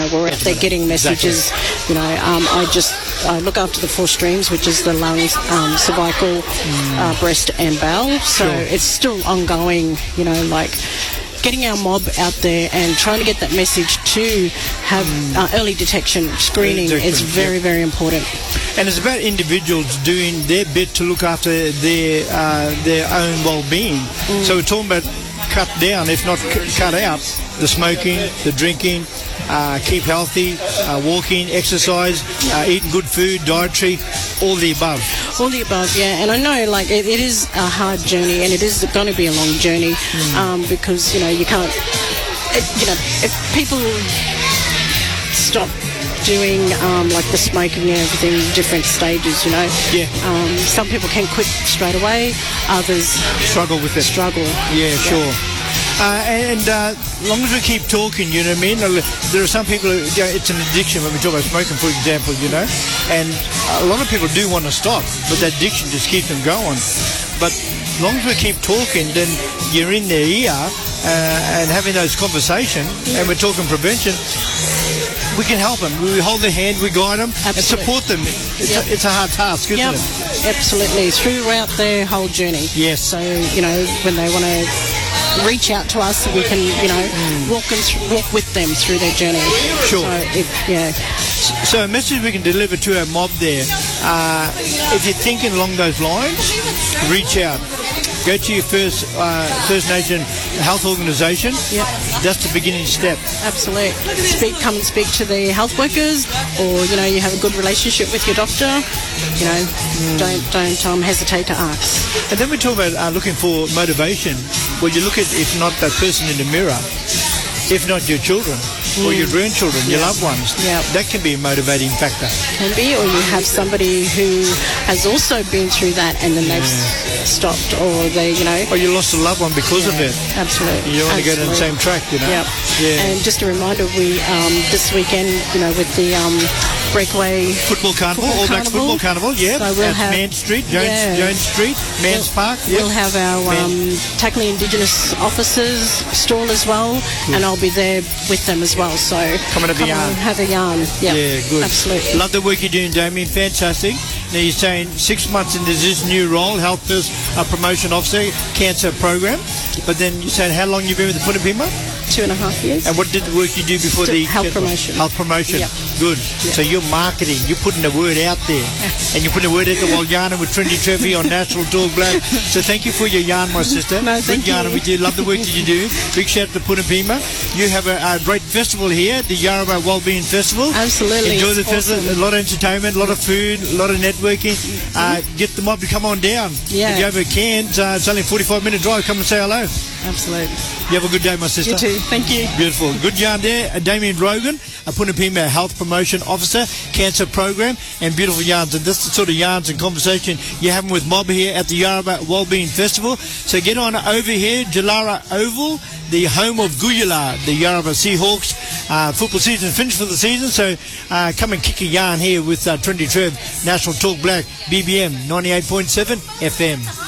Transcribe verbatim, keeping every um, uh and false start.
know, we're out there getting messages. Exactly. You know, um, I just I look after the four streams, which is the lungs, um, cervical, mm. uh, breast and bowel. So sure. it's still ongoing, you know, like getting our mob out there and trying to get that message to have mm. uh, early detection, screening exactly. is very, very important. And it's about individuals doing their bit to look after their uh, their own well-being. Mm. So we're talking about cut down, if not c- cut out, the smoking, the drinking, uh, keep healthy, uh, walking, exercise, uh, eating good food, dietary, all the above. All the above, yeah. And I know, like, it, it is a hard journey, and it is going to be a long journey mm. um, because, you know, you can't, it, you know, if people stop doing um, like the smoking and everything, different stages, you know. Yeah. Um, some people can quit straight away, others struggle with it. Struggle. Yeah, yeah. sure. Uh, and uh, as long as we keep talking, you know what I mean? There are some people, who, you know, it's an addiction when we talk about smoking, for example, you know. And a lot of people do want to stop, but that addiction just keeps them going. But as long as we keep talking, then you're in their ear uh, and having those conversations, yeah. and we're talking prevention, we can help them. We hold their hand, we guide them, Absolutely. and support them. It's, yep. a, it's a hard task, isn't yep. it? Absolutely. Throughout their whole journey. Yes. So, you know, when they want to reach out to us, we can, you know, mm. walk, them th- walk with them through their journey. Sure. So, if, yeah. So a message we can deliver to our mob there, uh, if you're thinking along those lines, reach out. Go to your first uh, First Nation health organisation. Yep. That's the beginning step. Absolutely. Speak, come and speak to the health workers, or you know, you have a good relationship with your doctor. You know, mm. don't don't um, hesitate to ask. And then we talk about uh, looking for motivation. Well, you look at, if not that person in the mirror, if not your children mm. or your grandchildren, your yeah. loved ones, yeah. that can be a motivating factor. Can be, or you have somebody who has also been through that and then they've yeah. stopped, or they, you know. Or you lost a loved one because yeah, of it. Absolutely. You don't want absolutely. to go down the same track, you know. Yep. Yeah. And just a reminder, we um, this weekend, you know, with the um, Breakaway Football Carnival, football All Blacks Football Carnival, yeah. So we'll At have, Mann Street, Jones, yeah. Jones Street, Mann's we'll, Park. Yeah. We'll have our um, Tackling Indigenous officers stall as well, good. And I'll be there with them as well. So coming to come the yarn. have a yarn. Yep. Yeah, good. Absolutely. Love the work you're doing, Damien. Fantastic. Now you're saying six months into this new role, Health First uh, Promotion Officer, Cancer Program. But then you're saying how long you've been with the Punapima? Two and a half years. And what did the work you do before Still the health promotion? Health promotion. Yep. Good. Yep. So you're marketing. You're putting the word out there, and you're putting the word out there while yarning with Trinity Trevi on National Talk Black. So thank you for your yarn, my sister. No, thank Good yarning you. with you. Love the work that you do. Big shout out to Punapima. You have a, a great festival here, the Yarrabah Wellbeing Festival. Absolutely. Enjoy the it's festival. awesome. A lot of entertainment, a lot of food, a lot of networking. Mm-hmm. Uh, get the mob to come on down. Yeah. If you have a Cairns, uh, it's only a forty-five minute drive. Come and say hello. Absolutely. You have a good day, my sister. You too. Thank you. Beautiful. Good yarn there. Uh, Damien Rogan, a Punapima Health Promotion Officer, Cancer Program, and beautiful yarns. And this is the sort of yarns and conversation you're having with mob here at the Yarrabah Wellbeing Festival. So get on over here, Jalara Oval, the home of Guyula, the Yarrabah Seahawks. Uh, football season finished for the season, so uh, come and kick a yarn here with uh, Trinity Trev, National Talk Black, B B M ninety-eight point seven F M.